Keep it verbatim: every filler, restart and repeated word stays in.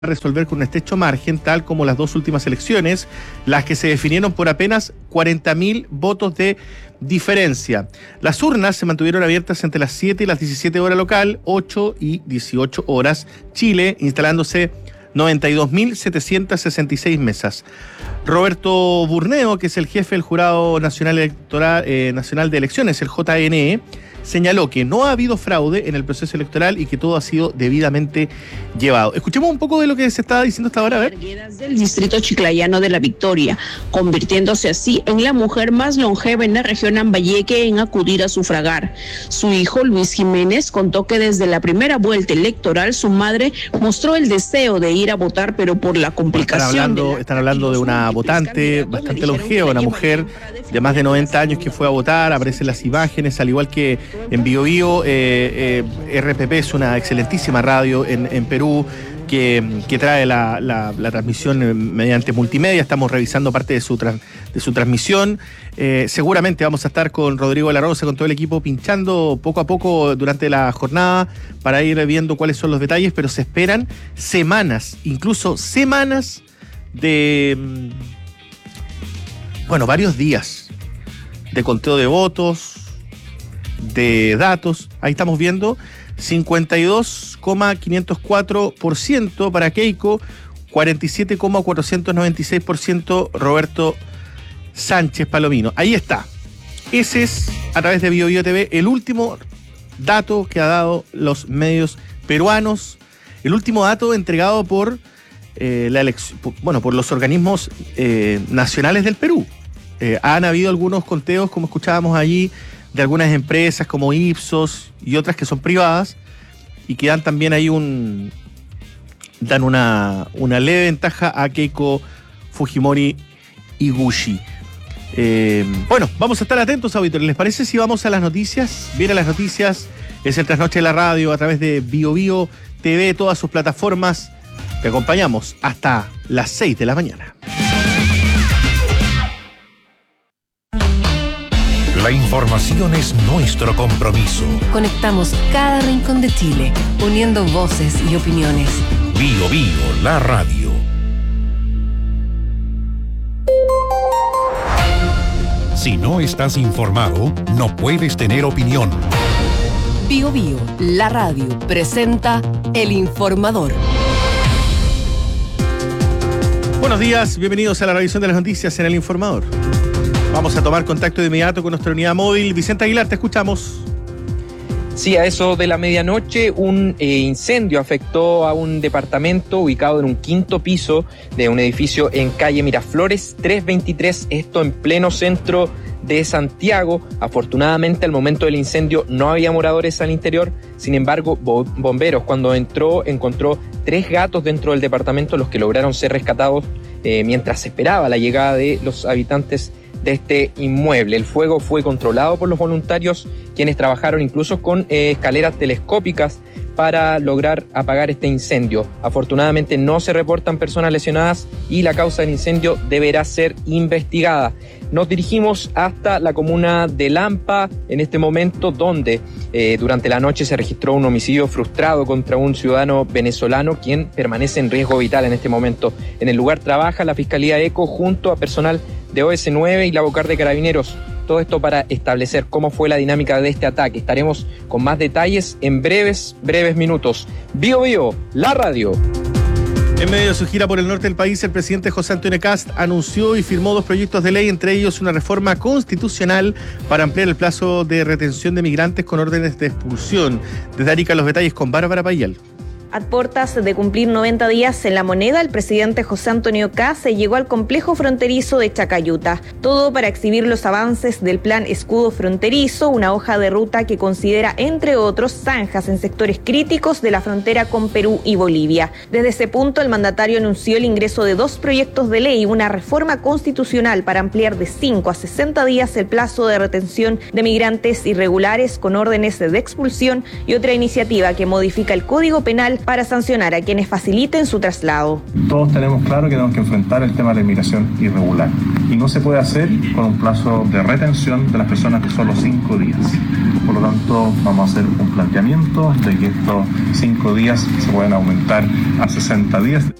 resolver con un estrecho margen, tal como las dos últimas elecciones, las que se definieron por apenas cuarenta mil votos de diferencia. Las urnas se mantuvieron abiertas entre las siete y las diecisiete horas local, ocho y dieciocho horas Chile, instalándose noventa y dos mil setecientas sesenta y seis mesas. Roberto Burneo, que es el jefe del Jurado Nacional Electoral eh, Nacional de Elecciones, el J N E, señaló que no ha habido fraude en el proceso electoral y que todo ha sido debidamente llevado. Escuchemos un poco de lo que se estaba diciendo hasta ahora. A ver. Del distrito chiclayano de La Victoria, convirtiéndose así en la mujer más longeva en la región Ambayeque en acudir a sufragar. Su hijo, Luis Jiménez, contó que desde la primera vuelta electoral su madre mostró el deseo de ir a votar, pero por la complicación... Están hablando, están hablando de una votante bastante longeva, una mujer de más de noventa años que fue a votar. Aparecen las imágenes, al igual que en Bio Bio. eh, eh, R P P es una excelentísima radio en, en Perú que, que trae la, la, la transmisión mediante multimedia. Estamos revisando parte de su, tra, de su transmisión. Eh, seguramente vamos a estar con Rodrigo de la Rosa, con todo el equipo, pinchando poco a poco durante la jornada para ir viendo cuáles son los detalles, pero se esperan semanas, incluso semanas de, bueno, varios días de conteo de votos, de datos. Ahí estamos viendo cincuenta y dos coma quinientos cuatro por ciento para Keiko, cuarenta y siete coma cuatrocientos noventa y seis por ciento Roberto Sánchez Palomino. Ahí está. Ese es, a través de Bio Bio T V, el último dato que ha dado los medios peruanos, el último dato entregado por eh, la elección, bueno, por los organismos eh, nacionales del Perú. Eh, han habido algunos conteos, como escuchábamos allí, de algunas empresas como Ipsos y otras que son privadas y que dan también ahí un dan una, una leve ventaja a Keiko Fujimori Iguchi. Eh, bueno, vamos a estar atentos, auditores. ¿Les parece si vamos a las noticias? Vienen las noticias, es el Trasnoche de la Radio a través de Bio Bio T V, todas sus plataformas. Te acompañamos hasta las seis de la mañana. La información es nuestro compromiso. Conectamos cada rincón de Chile, uniendo voces y opiniones. Bio Bio, la radio. Si no estás informado, no puedes tener opinión. Bio Bio, la radio, presenta El Informador. Buenos días, bienvenidos a la revisión de las noticias en El Informador. Vamos a tomar contacto de inmediato con nuestra unidad móvil. Vicente Aguilar, te escuchamos. Sí, a eso de la medianoche, un eh, incendio afectó a un departamento ubicado en un quinto piso de un edificio en calle Miraflores trescientos veintitrés, esto en pleno centro de Santiago. Afortunadamente, al momento del incendio no había moradores al interior. Sin embargo, bo- bomberos, cuando entró, encontró tres gatos dentro del departamento, los que lograron ser rescatados eh, mientras se esperaba la llegada de los habitantes de este inmueble. El fuego fue controlado por los voluntarios, quienes trabajaron incluso con eh, escaleras telescópicas para lograr apagar este incendio. Afortunadamente no se reportan personas lesionadas y la causa del incendio deberá ser investigada. Nos dirigimos hasta la comuna de Lampa en este momento, donde eh, durante la noche se registró un homicidio frustrado contra un ciudadano venezolano, quien permanece en riesgo vital en este momento. En el lugar trabaja la Fiscalía ECO junto a personal de O S nueve y la Bocar de Carabineros. Todo esto para establecer cómo fue la dinámica de este ataque. Estaremos con más detalles en breves, breves minutos. Bio Bio, la radio. En medio de su gira por el norte del país, el presidente José Antonio Kast anunció y firmó dos proyectos de ley, entre ellos una reforma constitucional para ampliar el plazo de retención de migrantes con órdenes de expulsión. Desde Arica, los detalles con Bárbara Payal. A puertas de cumplir noventa días en La Moneda, el presidente José Antonio Kast llegó al complejo fronterizo de Chacayuta. Todo para exhibir los avances del plan Escudo Fronterizo, una hoja de ruta que considera, entre otros, zanjas en sectores críticos de la frontera con Perú y Bolivia. Desde ese punto, el mandatario anunció el ingreso de dos proyectos de ley, una reforma constitucional para ampliar de cinco a sesenta días el plazo de retención de migrantes irregulares con órdenes de expulsión y otra iniciativa que modifica el Código Penal para sancionar a quienes faciliten su traslado. Todos tenemos claro que tenemos que enfrentar el tema de la inmigración irregular y no se puede hacer con un plazo de retención de las personas de solo cinco días. Por lo tanto, vamos a hacer un planteamiento de que estos cinco días se pueden aumentar a sesenta días.